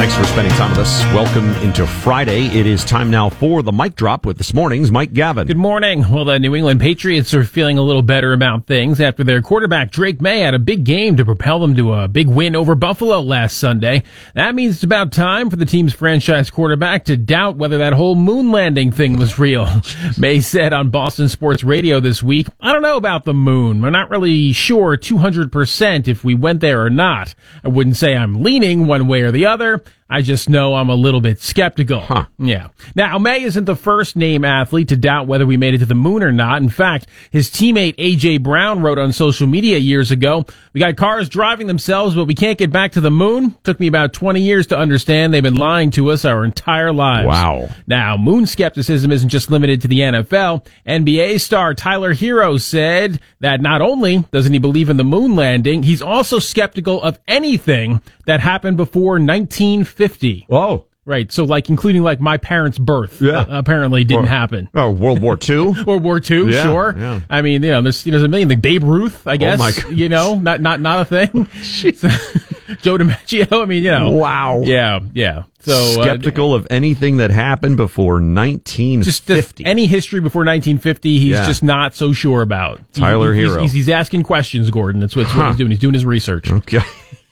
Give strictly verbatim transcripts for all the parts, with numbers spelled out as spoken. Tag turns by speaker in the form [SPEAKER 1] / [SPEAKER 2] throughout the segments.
[SPEAKER 1] Thanks for spending time with us. Welcome into Friday. It is time now for the Mic Drop with this morning's Mike Gavin.
[SPEAKER 2] Good morning. Well, the New England Patriots are feeling a little better about things after their quarterback Drake May had a big game to propel them to a big win over Buffalo last Sunday. That means it's about time for the team's franchise quarterback to doubt whether that whole moon landing thing was real. May said on Boston Sports Radio this week, "I don't know about the moon. We're not really sure two hundred percent if we went there or not. I wouldn't say I'm leaning one way or the other. I just know I'm a little bit skeptical."
[SPEAKER 1] Huh.
[SPEAKER 2] Yeah. Now, May isn't the first name athlete to doubt whether we made it to the moon or not. In fact, his teammate A J Brown wrote on social media years ago, "We got cars driving themselves, but we can't get back to the moon. Took me about twenty years to understand they've been lying to us our entire lives."
[SPEAKER 1] Wow.
[SPEAKER 2] Now, moon skepticism isn't just limited to the N F L. N B A star Tyler Hero said that not only doesn't he believe in the moon landing, he's also skeptical of anything that happened before nineteen fifty.
[SPEAKER 1] Oh.
[SPEAKER 2] Right, so like including like my parents' birth,
[SPEAKER 1] Yeah.
[SPEAKER 2] uh, apparently didn't
[SPEAKER 1] Or-
[SPEAKER 2] happen.
[SPEAKER 1] Oh, World War Two?
[SPEAKER 2] World War Two,
[SPEAKER 1] Yeah,
[SPEAKER 2] sure.
[SPEAKER 1] yeah.
[SPEAKER 2] I mean, you know, there's there's a million. Like Babe Ruth, I guess.
[SPEAKER 1] my goodness.
[SPEAKER 2] You know, not not not a thing. Joe DiMaggio. I mean, you know.
[SPEAKER 1] Wow.
[SPEAKER 2] Yeah, yeah. So uh,
[SPEAKER 1] Skeptical of anything that happened before nineteen fifty.
[SPEAKER 2] just the, any history before nineteen fifty, he's
[SPEAKER 1] Yeah.
[SPEAKER 2] just not so sure about.
[SPEAKER 1] Tyler
[SPEAKER 2] He- he's,
[SPEAKER 1] Hero.
[SPEAKER 2] He's, he's asking questions, Gordon. That's what, that's what
[SPEAKER 1] Huh.
[SPEAKER 2] he's doing. He's doing his research.
[SPEAKER 1] Okay.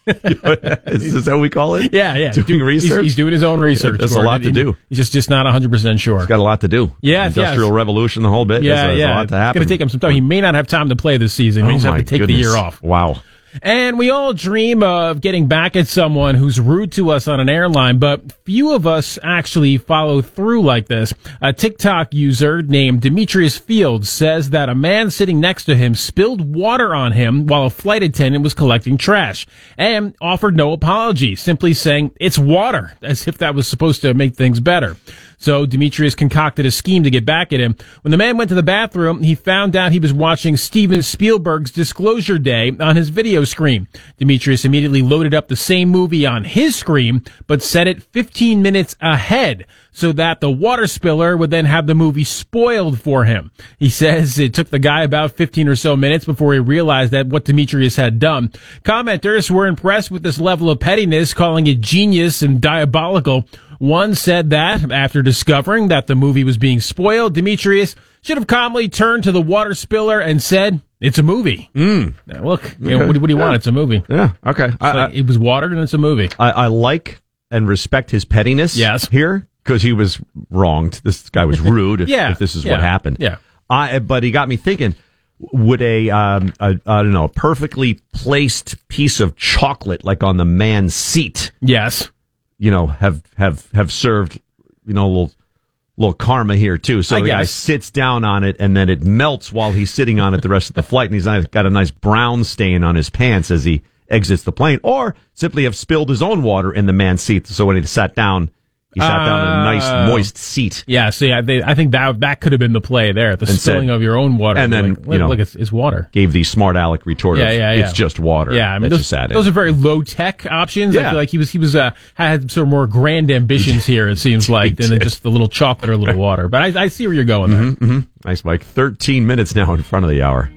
[SPEAKER 1] is, is that what we call it?
[SPEAKER 2] Yeah, yeah.
[SPEAKER 1] Doing
[SPEAKER 2] Do-
[SPEAKER 1] research?
[SPEAKER 2] He's, he's doing his own research.
[SPEAKER 1] That's a
[SPEAKER 2] Gordon.
[SPEAKER 1] lot to do.
[SPEAKER 2] He's just, just not one hundred percent sure.
[SPEAKER 1] Got a lot to do.
[SPEAKER 2] Yes,
[SPEAKER 1] Industrial
[SPEAKER 2] yes.
[SPEAKER 1] Revolution, the whole bit.
[SPEAKER 2] Yeah,
[SPEAKER 1] There's, there's
[SPEAKER 2] yeah.
[SPEAKER 1] a lot to happen.
[SPEAKER 2] It's going to take him some time. He may not have time to play this season. He
[SPEAKER 1] Oh
[SPEAKER 2] just have
[SPEAKER 1] my
[SPEAKER 2] to take
[SPEAKER 1] goodness.
[SPEAKER 2] the year off.
[SPEAKER 1] Wow.
[SPEAKER 2] And we all dream of getting back at someone who's rude to us on an airline, but few of us actually follow through like this. A TikTok user named Demetrius Fields says that a man sitting next to him spilled water on him while a flight attendant was collecting trash and offered no apology, simply saying, "It's water," as if that was supposed to make things better. So Demetrius concocted a scheme to get back at him. When the man went to the bathroom, he found out he was watching Steven Spielberg's Disclosure Day on his video screen. Demetrius immediately loaded up the same movie on his screen, but set it fifteen minutes ahead so that the water spiller would then have the movie spoiled for him. He says it took the guy about fifteen or so minutes before he realized that what Demetrius had done. Commenters were impressed with this level of pettiness, calling it genius and diabolical. One said that, after discovering that the movie was being spoiled, Demetrius should have calmly turned to the water spiller and said, "It's a movie."
[SPEAKER 1] Mm.
[SPEAKER 2] Now, look, you know, what, do- what do you want? It's a movie.
[SPEAKER 1] Yeah, okay.
[SPEAKER 2] It's
[SPEAKER 1] I,
[SPEAKER 2] like, it was water and it's a movie.
[SPEAKER 1] I, I like and respect his pettiness
[SPEAKER 2] Yes.
[SPEAKER 1] here because he was wronged. This guy was rude if,
[SPEAKER 2] Yeah,
[SPEAKER 1] if this is
[SPEAKER 2] yeah,
[SPEAKER 1] what happened.
[SPEAKER 2] yeah.
[SPEAKER 1] I, but he got me thinking, would a, um, a, I don't know, a perfectly placed piece of chocolate like on the man's seat,
[SPEAKER 2] Yes.
[SPEAKER 1] you know, have, have, have served, you know, a little, little karma here too. So
[SPEAKER 2] I
[SPEAKER 1] the guy
[SPEAKER 2] guess.
[SPEAKER 1] sits down on it and then it melts while he's sitting on it the rest of the flight. And he's nice- got a nice brown stain on his pants as he exits the plane, or simply have spilled his own water in the man's seat. So when he sat down, he sat down in a nice
[SPEAKER 2] Uh,
[SPEAKER 1] moist seat.
[SPEAKER 2] Yeah, see, I, they, I think that that could have been the play there, the
[SPEAKER 1] And
[SPEAKER 2] spilling
[SPEAKER 1] said-
[SPEAKER 2] of your own water.
[SPEAKER 1] and then,
[SPEAKER 2] like,
[SPEAKER 1] you know,
[SPEAKER 2] look, it's, it's water.
[SPEAKER 1] Gave the smart aleck retort
[SPEAKER 2] Yeah,
[SPEAKER 1] of,
[SPEAKER 2] yeah, yeah.
[SPEAKER 1] it's just water.
[SPEAKER 2] Yeah, I mean,
[SPEAKER 1] That's
[SPEAKER 2] those,
[SPEAKER 1] a sad
[SPEAKER 2] those
[SPEAKER 1] end.
[SPEAKER 2] are very low tech options. I
[SPEAKER 1] Yeah.
[SPEAKER 2] feel like he was he was uh, had sort of more grand ambitions here. It seems like than
[SPEAKER 1] did.
[SPEAKER 2] just the little chocolate or a little water. But I, I see where you're going there.
[SPEAKER 1] Mm-hmm. Nice, Mike. thirteen minutes now in front of the hour.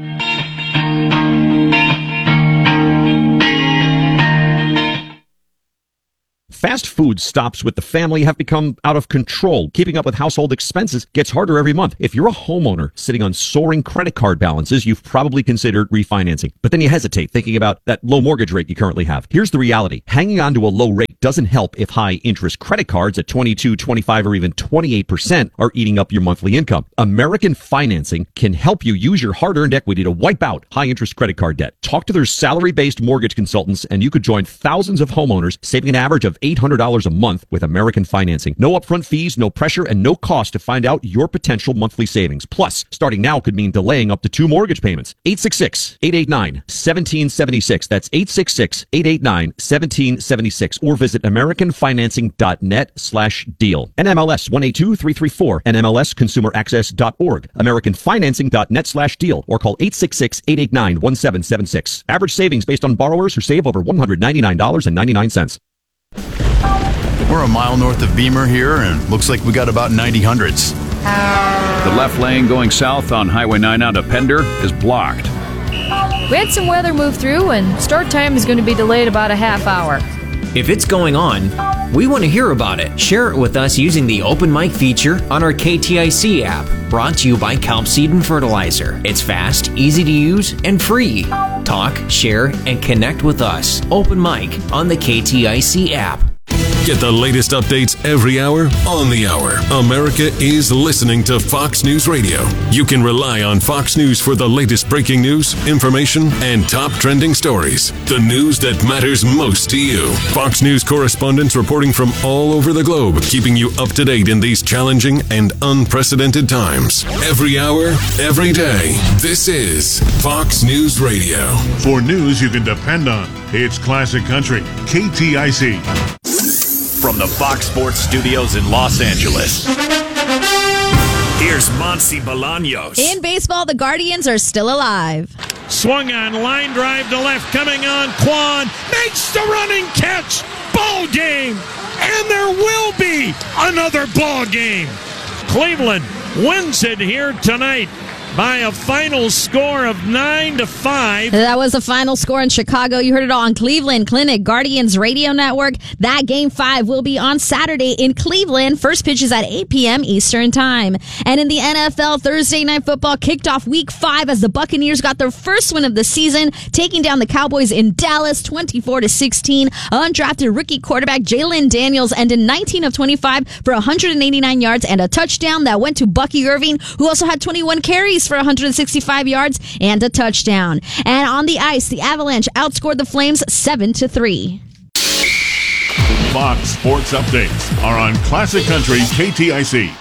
[SPEAKER 1] Fast food stops with the family have become out of control. Keeping up with household expenses gets harder every month. If you're a homeowner sitting on soaring credit card balances, you've probably considered refinancing. But then you hesitate, thinking about that low mortgage rate you currently have. Here's the reality. Hanging on to a low rate doesn't help if high interest credit cards at twenty-two, twenty-five, or even twenty-eight percent are eating up your monthly income. American Financing can help you use your hard-earned equity to wipe out high interest credit card debt. Talk to their salary-based mortgage consultants and you could join thousands of homeowners saving an average of eight hundred dollars a month with American Financing. No upfront fees, no pressure, and no cost to find out your potential monthly savings. Plus, starting now could mean delaying up to two mortgage payments. eight six six, eight eight nine, one seven seven six. That's eight six six, eight eight nine, one seven seven six. Or visit americanfinancing.net slash deal. N M L S one eight two three three four. N M L S consumer access dot org. americanfinancing.net slash deal. Or call eight six six, eight eight nine, one seven seven six. Average savings based on borrowers who save over one hundred ninety-nine dollars and ninety-nine cents.
[SPEAKER 3] We're a mile north of Beamer here, and looks like we got about ninety hundreds.
[SPEAKER 4] The left lane going south on Highway nine out of Pender is blocked.
[SPEAKER 5] We had some weather move through, and start time is going to be delayed about a half hour. If it's going on, we want to hear about it. Share it with us using the open mic feature on our K T I C app, brought to you by Kelp Seed and Fertilizer. It's fast, easy to use, and free. Talk, share, and connect with us. Open mic on the K T I C app.
[SPEAKER 6] Get the latest updates every hour on the hour. America is listening to Fox News Radio. You can rely on Fox News for the latest breaking news, information, and top trending stories. The news that matters most to you. Fox News correspondents reporting from all over the globe, keeping you up to date in these challenging and unprecedented times. Every hour, every day. This is Fox News Radio.
[SPEAKER 7] For news you can depend on, it's Classic Country, K T I C.
[SPEAKER 8] From the Fox Sports Studios in Los Angeles, here's Monty Bolaños.
[SPEAKER 9] In baseball, the Guardians are still alive.
[SPEAKER 10] Swung on, line drive to left, coming on, Kwan makes the running catch. Ball game, and there will be another ball game. Cleveland wins it here tonight by a final score of nine to five.
[SPEAKER 9] That was the final score in Chicago. You heard it all on Cleveland Clinic Guardians Radio Network. That game five will be on Saturday in Cleveland. First pitch is at eight p.m. Eastern Time. And in the N F L, Thursday Night Football kicked off week five as the Buccaneers got their first win of the season, taking down the Cowboys in Dallas twenty-four to sixteen. Undrafted rookie quarterback Jalen Daniels ended nineteen of twenty-five for one hundred eighty-nine yards and a touchdown that went to Bucky Irving, who also had twenty-one carries for one hundred sixty-five yards and a touchdown. And on the ice, the Avalanche outscored the Flames seven to three.
[SPEAKER 7] Fox Sports Updates are on Classic Country K T I C.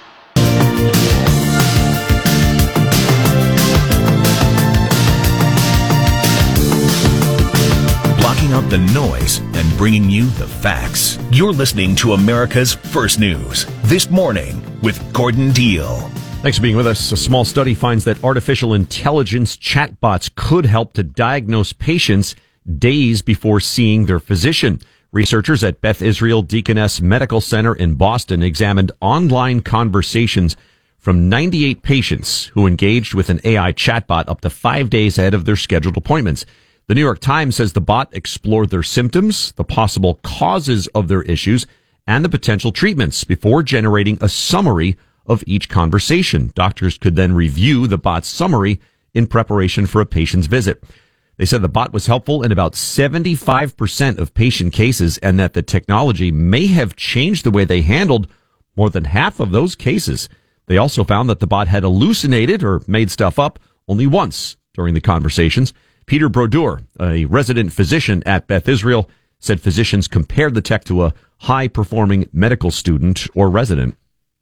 [SPEAKER 8] Blocking out the noise and bringing you the facts. You're listening to America's First News This Morning with Gordon Deal.
[SPEAKER 1] Thanks for being with us. A small study finds that artificial intelligence chatbots could help to diagnose patients days before seeing their physician. Researchers at Beth Israel Deaconess Medical Center in Boston examined online conversations from ninety-eight patients who engaged with an A I chatbot up to five days ahead of their scheduled appointments. The New York Times says the bot explored their symptoms, the possible causes of their issues, and the potential treatments before generating a summary of each conversation. Doctors could then review the bot's summary in preparation for a patient's visit. They said the bot was helpful in about seventy-five percent of patient cases and that the technology may have changed the way they handled more than half of those cases. They also found that the bot had hallucinated or made stuff up only once during the conversations. Peter Brodeur, a resident physician at Beth Israel, said physicians compared the tech to a high-performing medical student or resident.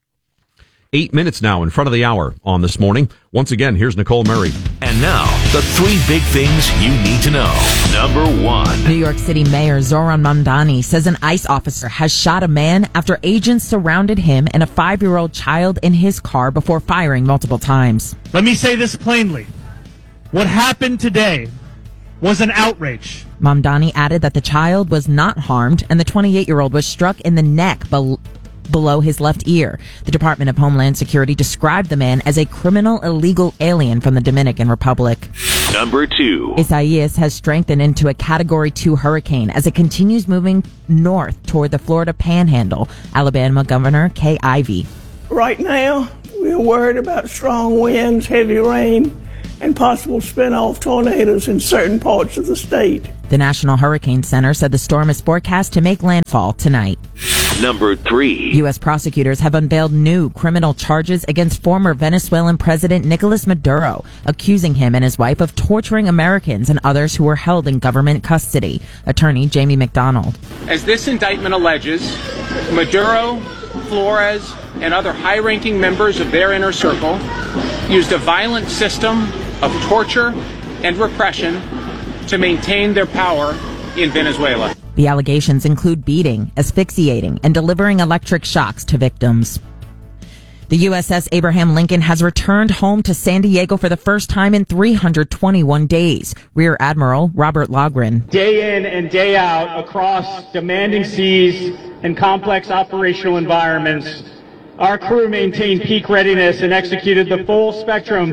[SPEAKER 1] Eight minutes now in front of the hour on This Morning. Once again, here's Nicole Murray.
[SPEAKER 8] And now, the three big things you need to know. Number one.
[SPEAKER 11] New York City Mayor Zohran Mamdani says an ICE officer has shot a man after agents surrounded him and a five-year-old child in his car before firing multiple times.
[SPEAKER 12] Let me say this plainly. What happened today was an outrage.
[SPEAKER 11] Mamdani added that the child was not harmed and the twenty-eight-year-old was struck in the neck below below his left ear. The Department of Homeland Security described the man as a criminal illegal alien from the Dominican Republic.
[SPEAKER 8] Number two.
[SPEAKER 11] Isaias has strengthened into a Category two hurricane as it continues moving north toward the Florida Panhandle. Alabama Governor Kay Ivey.
[SPEAKER 13] Right now, we're worried about strong winds, heavy rain, and possible spin-off tornadoes in certain parts of the state.
[SPEAKER 11] The National Hurricane Center said the storm is forecast to make landfall tonight.
[SPEAKER 8] Number three.
[SPEAKER 11] U S prosecutors have unveiled new criminal charges against former Venezuelan President Nicolas Maduro, accusing him and his wife of torturing Americans and others who were held in government custody. Attorney Jamie McDonald.
[SPEAKER 14] As this indictment alleges, Maduro, Flores, and other high-ranking members of their inner circle used a violent system of torture and repression to maintain their power in Venezuela.
[SPEAKER 11] The allegations include beating, asphyxiating, and delivering electric shocks to victims. The U S S Abraham Lincoln has returned home to San Diego for the first time in three hundred twenty-one days. Rear Admiral Robert Logren.
[SPEAKER 15] Day in and day out across demanding seas and complex operational environments, our crew maintained peak readiness and executed the full spectrum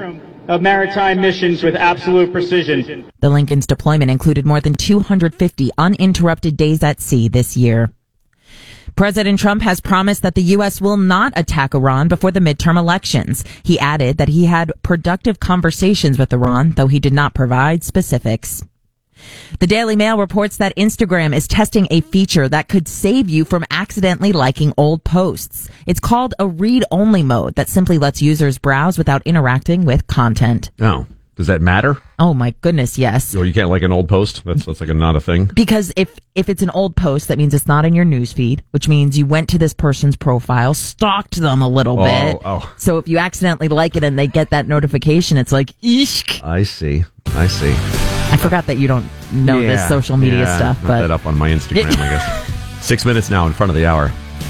[SPEAKER 15] of maritime missions with absolute precision.
[SPEAKER 11] The Lincoln's deployment included more than two hundred fifty uninterrupted days at sea this year. President Trump has promised that the U S will not attack Iran before the midterm elections. He added that he had productive conversations with Iran, though he did not provide specifics. The Daily Mail reports that Instagram is testing a feature that could save you from accidentally liking old posts. It's called a read-only mode that simply lets users browse without interacting with content.
[SPEAKER 1] Oh, does that matter?
[SPEAKER 11] Oh my goodness, yes.
[SPEAKER 1] Or you can't like an old post? That's that's like a, not a thing.
[SPEAKER 11] Because if if it's an old post, that means it's not in your newsfeed, which means you went to this person's profile, stalked them a little
[SPEAKER 1] Oh,
[SPEAKER 11] bit.
[SPEAKER 1] oh.
[SPEAKER 11] So if you accidentally like it and they get that notification, it's like, eesh.
[SPEAKER 1] I see. I see.
[SPEAKER 11] I forgot that you don't know
[SPEAKER 1] Yeah,
[SPEAKER 11] this social media
[SPEAKER 1] yeah,
[SPEAKER 11] stuff,
[SPEAKER 1] Put
[SPEAKER 11] but
[SPEAKER 1] that up on my Instagram, I guess. Six minutes now in front of the hour.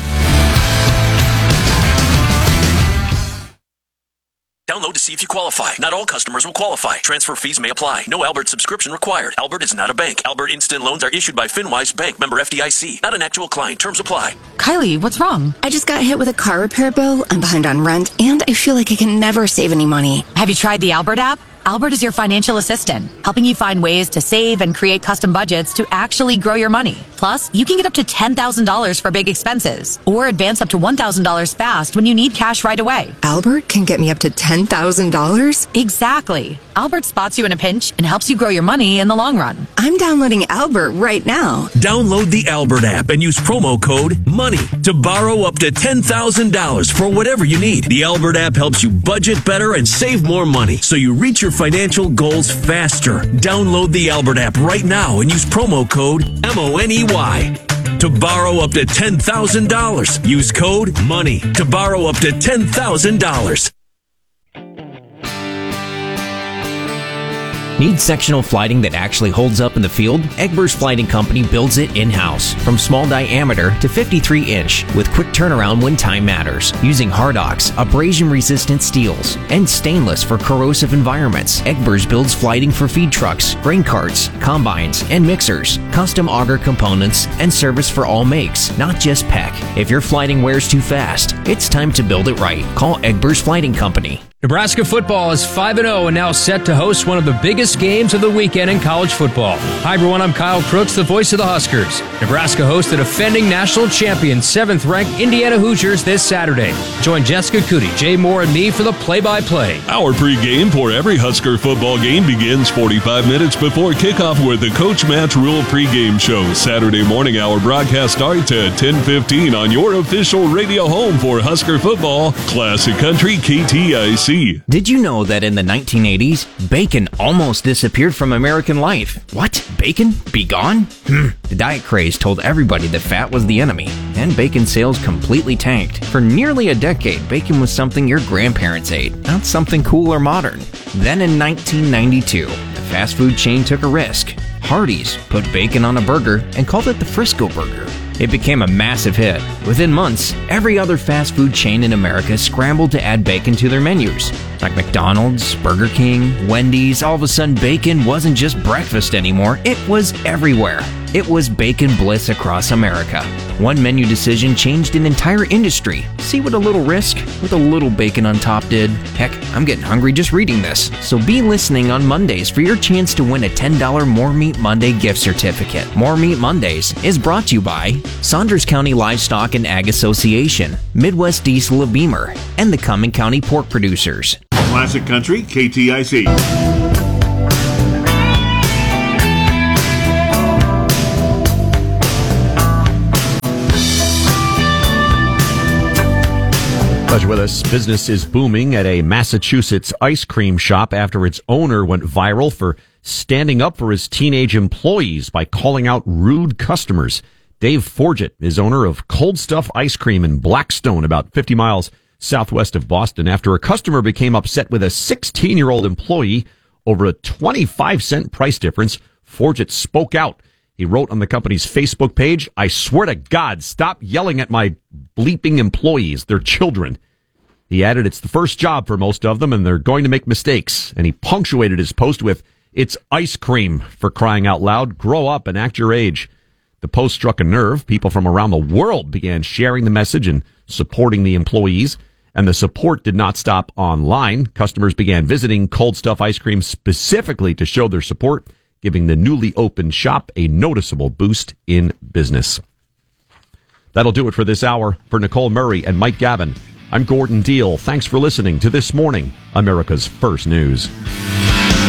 [SPEAKER 16] Download to see if you qualify. Not all customers will qualify. Transfer fees may apply. No Albert subscription required. Albert is not a bank. Albert Instant Loans are issued by FinWise Bank, member F D I C. Not an actual client. Terms apply.
[SPEAKER 17] Kylie, what's wrong? I just got hit with a car repair bill. I'm behind on rent, and I feel like I can never save any money.
[SPEAKER 18] Have you tried the Albert app? Albert is your financial assistant, helping you find ways to save and create custom budgets to actually grow your money. Plus, you can get up to ten thousand dollars for big expenses, or advance up to one thousand dollars fast when you need cash right away.
[SPEAKER 17] Albert can get me up to ten thousand dollars?
[SPEAKER 18] Exactly. Albert spots you in a pinch and helps you grow your money in the long run.
[SPEAKER 17] I'm downloading Albert right now.
[SPEAKER 16] Download the Albert app and use promo code MONEY to borrow up to ten thousand dollars for whatever you need. The Albert app helps you budget better and save more money, so you reach your financial goals faster. Download the Albert app right now and use promo code M O N E Y to borrow up to ten thousand dollars. Use code MONEY to borrow up to ten thousand dollars.
[SPEAKER 5] Need sectional flighting that actually holds up in the field? Egbers Flighting Company builds it in-house, from small diameter to fifty-three inch, with quick turnaround when time matters, using Hardox, abrasion-resistant steels, and stainless for corrosive environments. Egbers builds flighting for feed trucks, grain carts, combines, and mixers, custom auger components, and service for all makes, not just P E C. If your flighting wears too fast, it's time to build it right. Call Egbers Flighting Company.
[SPEAKER 19] Nebraska football is five and oh and now set to host one of the biggest games of the weekend in college football. Hi everyone, I'm Kyle Crooks, the voice of the Huskers. Nebraska hosts the defending national champion, seventh ranked Indiana Hoosiers this Saturday. Join Jessica Cootie, Jay Moore, and me for the play-by-play.
[SPEAKER 20] Our pregame for every Husker football game begins forty-five minutes before kickoff with the Coach Matt's Rule pregame show. Saturday morning, our broadcast starts at ten fifteen on your official radio home for Husker football, Classic Country K T I C.
[SPEAKER 5] Did you know that in the nineteen eighties, bacon almost disappeared from American life? What? Bacon? Be gone? Hmm. The diet craze told everybody that fat was the enemy, and bacon sales completely tanked. For nearly a decade, bacon was something your grandparents ate, not something cool or modern. Then in nineteen ninety-two, the fast food chain took a risk. Hardee's put bacon on a burger and called it the Frisco Burger. It became a massive hit. Within months, every other fast food chain in America scrambled to add bacon to their menus. Like McDonald's, Burger King, Wendy's, all of a sudden bacon wasn't just breakfast anymore, it was everywhere. It was bacon bliss across America. One menu decision changed an entire industry. See what a little risk with a little bacon on top did? Heck, I'm getting hungry just reading this. So be listening on Mondays for your chance to win a ten dollars More Meat Monday gift certificate. More Meat Mondays is brought to you by Saunders County Livestock and Ag Association, Midwest Diesel of Beamer, and the Cumming County Pork Producers.
[SPEAKER 7] Classic Country K T I C.
[SPEAKER 1] Glad you're with us. Business is booming at a Massachusetts ice cream shop after its owner went viral for standing up for his teenage employees by calling out rude customers. Dave Forget is owner of Cold Stuff Ice Cream in Blackstone, about fifty miles southwest of Boston, after a customer became upset with a sixteen-year-old employee over a twenty-five cent price difference. Forget spoke out. He wrote on the company's Facebook page, "I swear to God, stop yelling at my bleeping employees. They're children." He added, "It's the first job for most of them, and they're going to make mistakes." And he punctuated his post with, "It's ice cream, for crying out loud. Grow up and act your age." The post struck a nerve. People from around the world began sharing the message and supporting the employees. And the support did not stop online. Customers began visiting Cold Stuff Ice Cream specifically to show their support, giving the newly opened shop a noticeable boost in business. That'll do it for this hour. For Nicole Murray and Mike Gavin, I'm Gordon Deal. Thanks for listening to This Morning, America's First News.